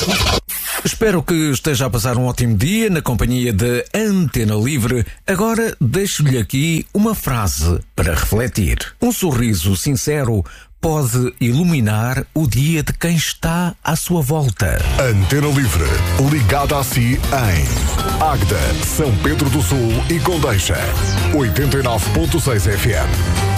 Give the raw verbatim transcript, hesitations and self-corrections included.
Espero que esteja a passar um ótimo dia na companhia da Antena Livre. Agora deixo-lhe aqui uma frase para refletir. Um sorriso sincero pode iluminar o dia de quem está à sua volta. Antena Livre, ligada a si em Águeda, São Pedro do Sul e Condeixa. oitenta e nove ponto seis F M.